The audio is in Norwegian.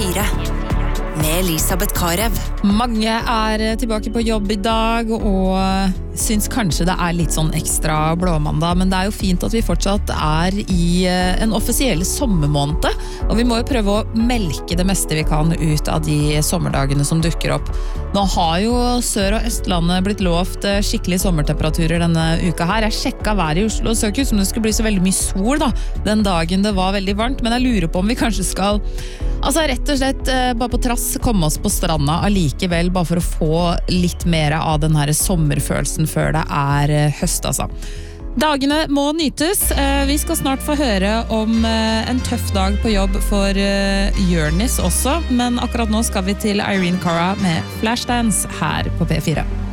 P4. Med Elisabeth Karev. Mange tilbake på jobb I dag, og syns kanskje det litt sånn ekstra blåmandag, men det jo fint at vi fortsatt I en offisiell sommermåned, og vi må jo prøve å melke det meste vi kan ut av de sommerdagene som dukker opp. Nå har jo Sør- og Østlandet blitt lovt skikkelig sommertemperaturer denne uka her. Jeg sjekket været I Oslo, så ikke ut som det skulle bli så veldig mye sol da, den dagen det var veldig varmt, men jeg lurer på om vi kanskje skal, rett og slett bare på trass komme oss på stranda allikevel, bare for å få litt mer av den her sommerfølelsen før det høst, altså. Dagene må nytes. Vi skal snart få høre om en tøff dag på jobb for Jonis også, men akkurat nå skal vi til Irene Cara med Flashdance her på P4.